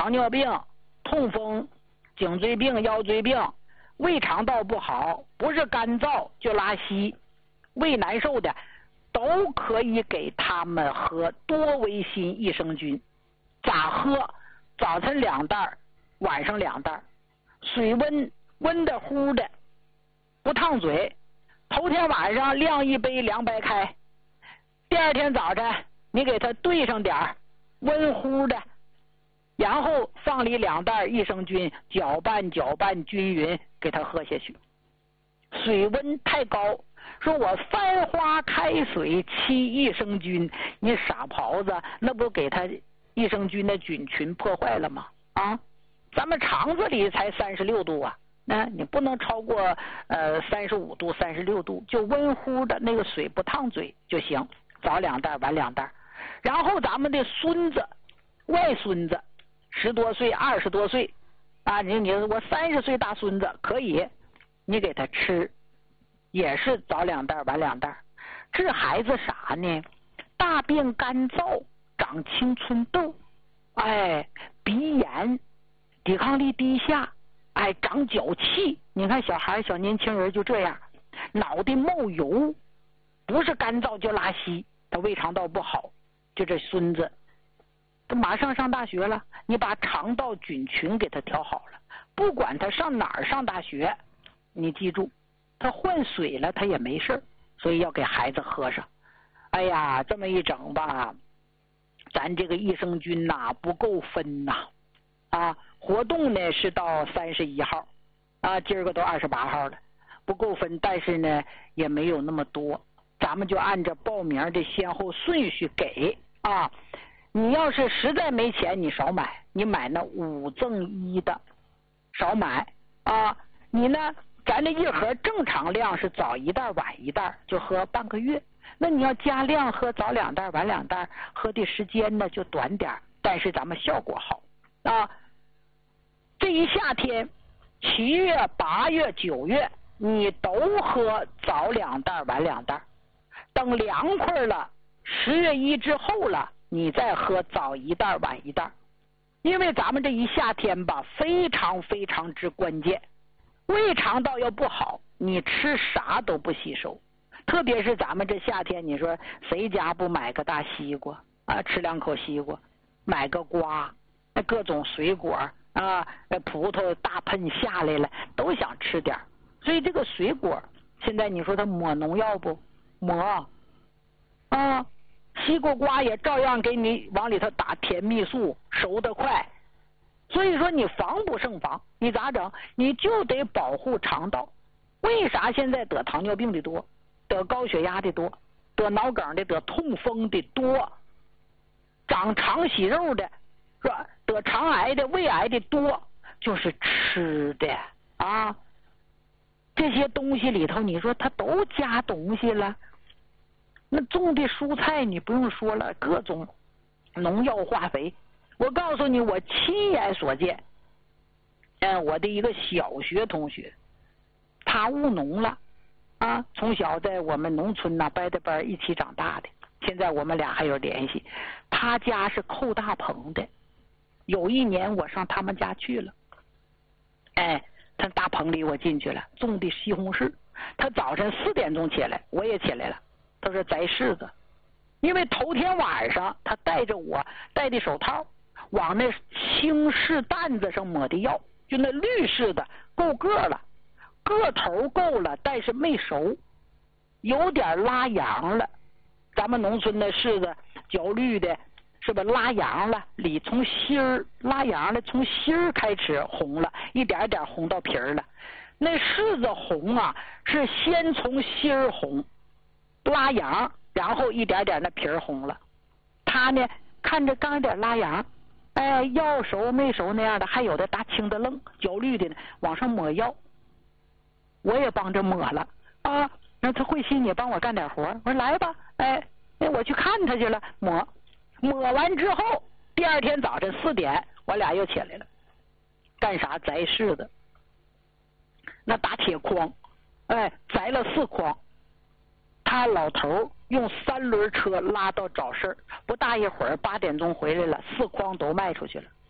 糖尿病、痛风、颈椎病、腰椎病，胃肠道不好，不是干燥就拉稀，胃难受的，都可以给他们喝多维新益生菌。咋喝？早晨2袋，晚上2袋，水温的乎的，不烫嘴。头天晚上晾一杯凉白开，第二天早晨你给它兑上点温乎的，然后放里2袋益生菌，搅拌均匀，给它喝下去。水温太高，说我翻花开水沏益生菌，你傻狍子，那不给它益生菌的菌群破坏了吗？啊，咱们肠子里才36度啊，那你不能超过35度、36度，就温乎的那个水不烫嘴就行。早2袋，晚2袋。然后咱们的孙子、外孙子，10多岁、20多岁啊，你我30岁大孙子可以，你给他吃，也是早2袋，晚2袋。治孩子啥呢？大便干燥，长青春痘，鼻炎，抵抗力低下，长脚气。你看小孩、小年轻人就这样，脑袋冒油，不是干燥就拉稀，他胃肠道不好。就这孙子，他马上上大学了，你把肠道菌群给他调好了，不管他上哪儿上大学，你记住，他换水了他也没事，所以要给孩子喝上。哎呀，这么一整吧，咱这个益生菌不够分活动呢是到31号今儿个都28号了，不够分，但是呢也没有那么多，咱们就按照报名的先后顺序给你要是实在没钱，你少买，你买那5赠1的，少买你呢，咱这一盒正常量是早1袋晚1袋，就喝半个月。那你要加量喝早2袋晚2袋，喝的时间呢就短点，但是咱们效果好这一夏天7月、8月、9月你都喝早2袋晚2袋，等凉快了10月1之后了，你再喝早1袋晚1袋。因为咱们这一夏天吧，非常非常之关键，胃肠道要不好，你吃啥都不吸收。特别是咱们这夏天，你说谁家不买个大西瓜吃2口西瓜，买个瓜，各种水果葡萄大盆下来了，都想吃点。所以这个水果现在你说它抹农药不？抹西瓜瓜也照样给你往里头打甜蜜素，熟得快。所以说你防不胜防，你咋整？你就得保护肠道。为啥现在得糖尿病的多，得高血压的多，得脑梗的，得痛风的多，长肠息肉的是吧？得肠癌的、胃癌的多，就是吃的这些东西里头，你说它都加东西了。那种的蔬菜你不用说了，各种农药化肥。我告诉你，我亲眼所见。我的一个小学同学，他务农了从小在我们农村掰着班一起长大的，现在我们俩还有联系。他家是扣大棚的，有一年我上他们家去了，他大棚里我进去了，种的西红柿。他早晨4点钟起来，我也起来了，他说摘柿子。因为头天晚上他带着我戴的手套，往那青柿担子上抹的药，就那绿柿子够个了，个头够了，但是没熟，有点拉瓤了。咱们农村的柿子焦绿的是吧，拉瓤了，里从心儿拉瓤了，从心儿开始红了，一点点红到皮儿了。那柿子红是先从心儿红拉瓤，然后一点点那皮儿红了。他呢看着刚有点拉瓤，要熟没熟那样的，还有的大青的愣焦绿的呢，往上抹药。我也帮着抹了那他慧心，你帮我干点活。我说来吧，我去看他去了。抹完之后，第二天早晨4点，我俩又起来了，干啥？摘柿子。那大铁筐，摘了4筐。他老头用3轮车拉到早市，不大一会儿8点钟回来了，4筐都卖出去了。